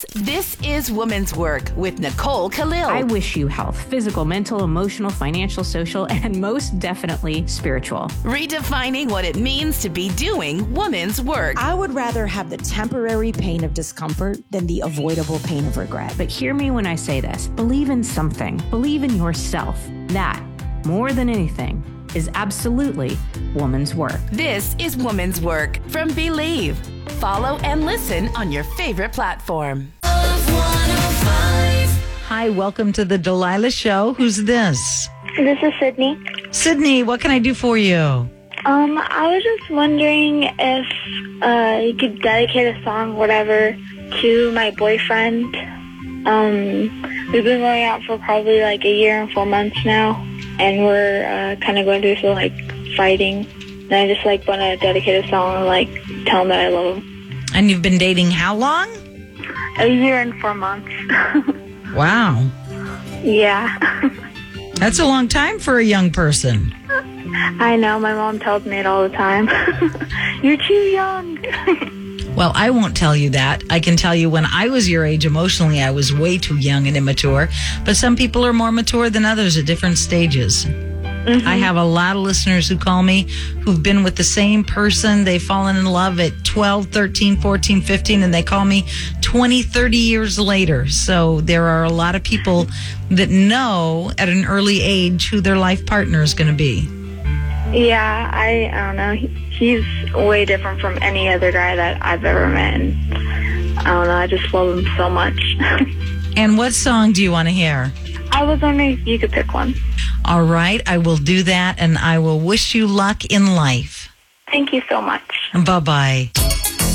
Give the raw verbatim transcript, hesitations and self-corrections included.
This is Woman's Work with Nicole Khalil. I wish you health, physical, mental, emotional, financial, social, and most definitely spiritual. Redefining what it means to be doing woman's work. I would rather have the temporary pain of discomfort than the avoidable pain of regret. But hear me when I say this. Believe in something. Believe in yourself. That, more than anything, is absolutely woman's work. This is Woman's Work from Believe. Follow and listen on your favorite platform. Hi, welcome to the Delilah Show. Who's this? This is Sydney. Sydney, what can I do for you? Um, I was just wondering if uh, you could dedicate a song, whatever, to my boyfriend. Um, we've been going out for probably like a year and four months now, and we're uh, kind of going through some like fighting. And I just like want to dedicate a song and like tell him that I love him. And you've been dating how long? A year and four months. Wow. Yeah. That's a long time for a young person. I know. My mom tells me it all the time. You're too young. Well, I won't tell you that. I can tell you when I was your age emotionally, I was way too young and immature. But some people are more mature than others at different stages. Mm-hmm. I have a lot of listeners who call me who've been with the same person. They've fallen in love at twelve, thirteen, fourteen, fifteen, and they call me twenty, thirty years later. So there are a lot of people that know at an early age who their life partner is going to be. Yeah, I, I don't know. He, he's way different from any other guy that I've ever met. And I don't know. I just love him so much. And what song do you want to hear? I was wondering if you could pick one. All right, I will do that, and I will wish you luck in life. Thank you so much. Bye-bye.